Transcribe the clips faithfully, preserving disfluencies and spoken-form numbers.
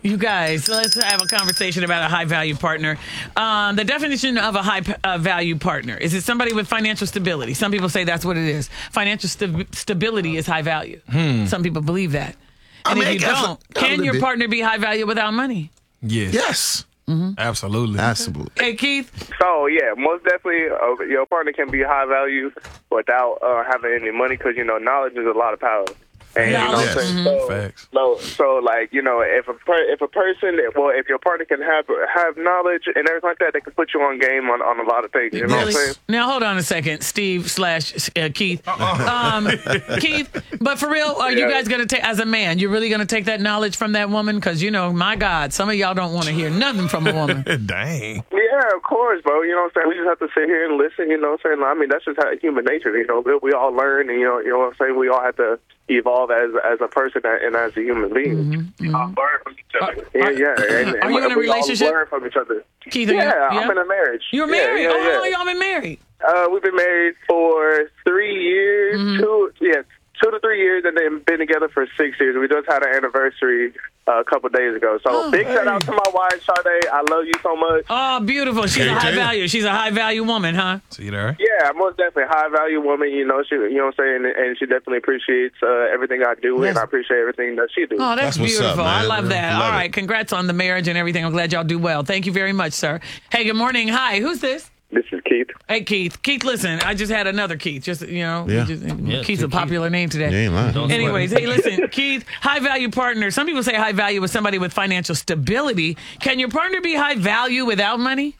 You guys, let's have a conversation about a high-value partner. Um, the definition of a high-value partner, is it somebody with financial stability? Some people say that's what it is. Financial st- stability is high value. Hmm. Some people believe that. And I mean, if you don't, a, can your bit. partner be high value without money? Yes. Yes. Mm-hmm. Absolutely. Absolutely. Hey, Keith? So, yeah, most definitely uh, your partner can be high value without uh, having any money because, you know, knowledge is a lot of power. And, you know what I'm saying? So, Facts. So, so, like, you know, if a per, if a person, well, if your partner can have have knowledge and everything like that, they can put you on game on, on a lot of things. You know what I'm saying? Now, hold on a second, Steve slash uh, Keith. Um, Keith, but for real, are you Yeah. guys going to take, as a man, you're really going to take that knowledge from that woman? Because, you know, my God, some of y'all don't want to hear nothing from a woman. Dang. Yeah, of course, bro. You know what I'm saying? We just have to sit here and listen. You know what I'm saying? I mean, that's just how human nature. You know, we, we all learn, and you know, you know what I'm saying. We all have to evolve as as a person and as a human being. Mm-hmm, mm-hmm. Uh, learn from each other. Are, yeah, yeah. And, are and you in a we relationship? all learn from each other. Keith, yeah, you, yeah, I'm in a marriage. You're married? Yeah, yeah, oh, how long yeah. y'all been married? Uh, we've been married for three years. Mm-hmm. Two, yeah, two to three years, and then been together for six years. We just had an anniversary uh, a couple days ago. So Oh, big hey. shout out to my wife, Sade. I love you so much. Oh, beautiful. She's a high value. She's a high value woman, huh? See there? Yeah, most definitely high value woman. You know, she, you know what I'm saying, and she definitely appreciates uh, everything I do, Yes. and I appreciate everything that she do. Oh, that's, That's what's beautiful. up, I man. love that. Love All it. right. Congrats on the marriage and everything. I'm glad y'all do well. Thank you very much, sir. Hey, good morning. Hi. Who's this? This is Keith. Hey, Keith. Keith, listen, I just had another Keith. Just, you know, Yeah. just, Yeah, Keith's two a popular name today. You ain't lying. Don't sweat Anyways, it. hey, listen, Keith, high value partner. Some people say high value is somebody with financial stability. Can your partner be high value without money?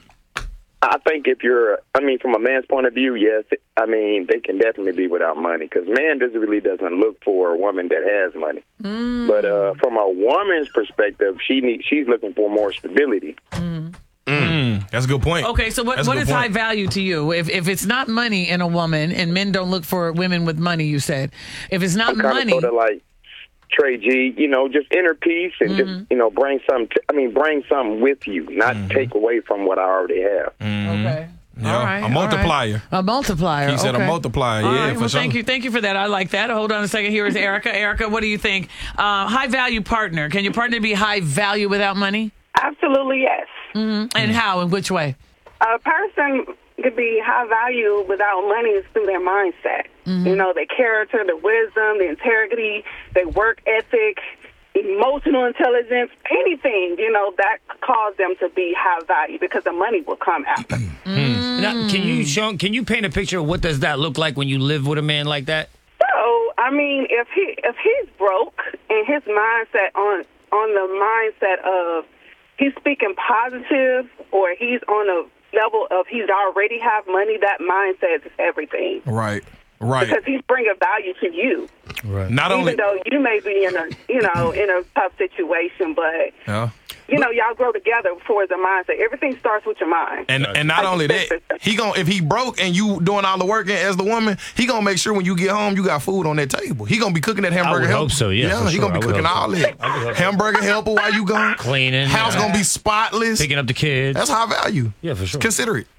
I think if you're, I mean, from a man's point of view, yes. I mean, they can definitely be without money because man doesn't really doesn't look for a woman that has money. Mm. But uh, from a woman's perspective, she need, she's looking for more stability. Mm. Mm, that's a good point. Okay, so what, That's a what good is point. high value to you? If if it's not money in a woman, and men don't look for women with money, you said. If it's not I'm kind money, of sort of like Trey G, you know, just inner peace and Mm-hmm. just, you know, bring something, t- I mean, bring something with you, not Mm-hmm. take away from what I already have. okay. Yeah, All right, a all multiplier. right. A multiplier. He said a okay. multiplier, All yeah, right, for well, sure. thank you, thank you for that. I like that. Hold on a second. Here is Erica. Erica, what do you think? Uh, high value partner. Can your partner be high value without money? Absolutely, yes. Mm-hmm. And how? In which way? A person could be high value without money is through their mindset. You know, their character, their wisdom, their integrity, their work ethic, emotional intelligence, anything, you know, that cause them to be high value because the money will come after. Now, can you show? Can you paint a picture of what does that look like when you live with a man like that? So, I mean, if he if he's broke and his mindset on on the mindset of he's speaking positive or he's on a level of he's already have money, that mindset is everything. Right, right. Because he's bringing value to you. Right. Not Even only, though you may be in a, you know, in a tough situation, but, yeah. you know, y'all grow together towards the mindset. Everything starts with your mind. And and not only that, he gon' if he broke and you doing all the work as the woman, he gonna make sure when you get home you got food on that table. He gonna be cooking that hamburger would helper. hope so, yeah, for he sure. gonna be I would cooking hope all so. that. I would hope so. Hamburger helper while you gone. Cleaning, House yeah. gonna be spotless. Picking up the kids. That's high value. Yeah, for sure. Consider it.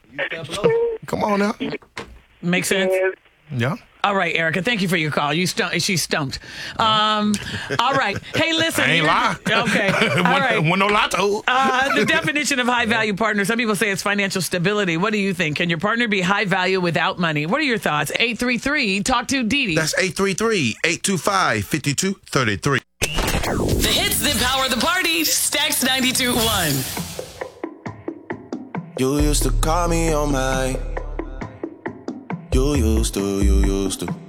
Come on now. Makes sense? Yeah. All right, Erica, thank you for your call. You stump, she's stumped. Um, all right. Hey, listen. I ain't here- lie. Okay. All One- right. one no lotto. Uh, the definition of high value partner, some people say it's financial stability. What do you think? Can your partner be high value without money? What are your thoughts? eight three three, talk to Dee Dee. That's eight three three, eight two five, five two three three. The hits that power the party. Stacks ninety-two point one. You used to call me on my. You used to, you used to.